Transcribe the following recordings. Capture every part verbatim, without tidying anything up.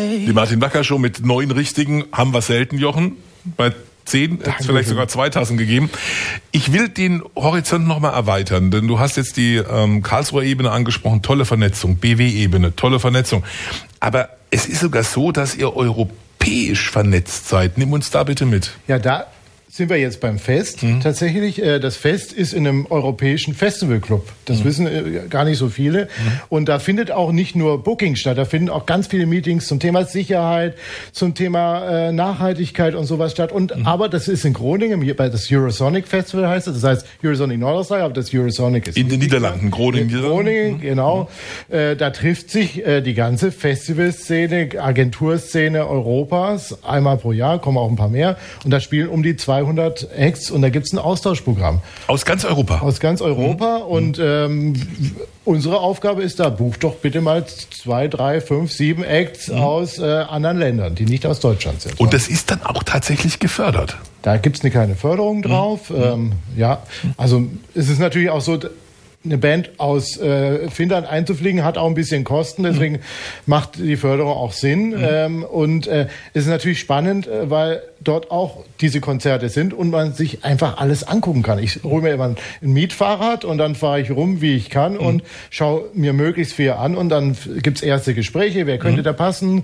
Die Martin Wacker Show mit neun Richtigen haben wir selten, Jochen. Bei zehn, hat es vielleicht sogar zwei Tassen gegeben. Ich will den Horizont nochmal erweitern, denn du hast jetzt die ähm, Karlsruher Ebene angesprochen, tolle Vernetzung, B W-Ebene, tolle Vernetzung. Aber es ist sogar so, dass ihr europäisch vernetzt seid. Nimm uns da bitte mit. Ja, da sind wir jetzt beim Fest. Mhm. Tatsächlich, äh, das Fest ist in einem europäischen Festivalclub. Das mhm. wissen äh, gar nicht so viele. Mhm. Und da findet auch nicht nur Booking statt, da finden auch ganz viele Meetings zum Thema Sicherheit, zum Thema äh, Nachhaltigkeit und sowas statt. Und mhm. aber das ist in Groningen, hier bei das Eurosonic Festival heißt es. Das heißt Eurosonic Nordosterreich, aber das Eurosonic ist in den Niederlanden, Groningen. In Groningen, mhm. genau. Mhm. Äh, da trifft sich äh, die ganze Festivalszene, Agenturszene Europas einmal pro Jahr, kommen auch ein paar mehr. Und da spielen um die zweihundert Acts und da gibt es ein Austauschprogramm. Aus ganz Europa? Aus ganz Europa mhm. und ähm, unsere Aufgabe ist da, bucht doch bitte mal zwei, drei, fünf, sieben Acts mhm. aus äh, anderen Ländern, die nicht aus Deutschland sind. Und das ist dann auch tatsächlich gefördert? Da gibt es eine kleine Förderung drauf. Mhm. Ähm, ja, also es ist natürlich auch so, eine Band aus äh, Finnland einzufliegen, hat auch ein bisschen Kosten, deswegen mhm. macht die Förderung auch Sinn. Mhm. Ähm, und äh, es ist natürlich spannend, äh, weil dort auch diese Konzerte sind und man sich einfach alles angucken kann. Ich hole mir immer ein Mietfahrrad und dann fahre ich rum, wie ich kann mhm. und schaue mir möglichst viel an und dann gibt's erste Gespräche, wer könnte mhm. da passen,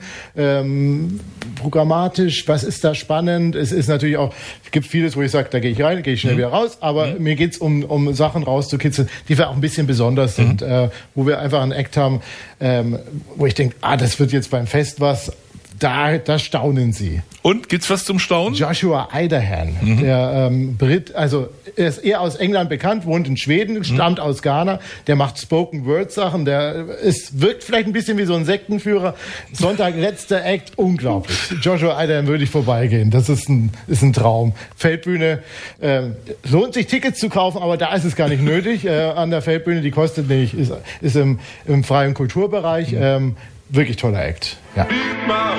ähm, programmatisch, was ist da spannend. Es ist natürlich auch, es gibt vieles, wo ich sage, da gehe ich rein, gehe ich schnell mhm. wieder raus, aber mhm. mir geht's um, um Sachen rauszukitzeln, die wir auch ein bisschen besonders sind, mhm. äh, wo wir einfach einen Act haben, ähm, wo ich denke, ah, das wird jetzt beim Fest was, da, da staunen sie. Und gibt's was zum Staunen? Joshua Eiderhan, mhm. der ähm, Brit, also er ist eher aus England bekannt, wohnt in Schweden, stammt mhm. aus Ghana, der macht Spoken Word Sachen, der ist, wirkt vielleicht ein bisschen wie so ein Sektenführer. Sonntag letzter Act, unglaublich. Joshua Eiderhan würde ich vorbeigehen, das ist ein, ist ein Traum. Feldbühne, äh, lohnt sich Tickets zu kaufen, aber da ist es gar nicht nötig. Äh, an der Feldbühne, die kostet nicht, ist, ist im, im freien Kulturbereich. Mhm. Ähm, wirklich toller Act. Ja.